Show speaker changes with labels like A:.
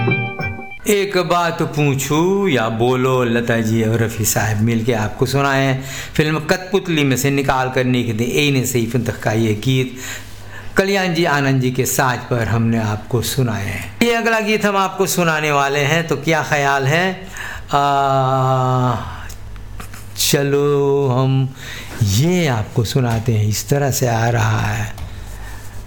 A: एक बात पूछूं या बोलो, लता जी और रफ़ी साहब मिलके आपको सुनाए हैं फिल्म कठपुतली में से निकाल कर निक दे ए ने सही तक का ये गीत कल्याण जी आनंद जी के साज पर हमने आपको सुनाए हैं। ये अगला गीत हम आपको सुनाने वाले हैं, तो क्या ख्याल है चलो हम ये आपको सुनाते हैं। इस तरह से आ रहा है।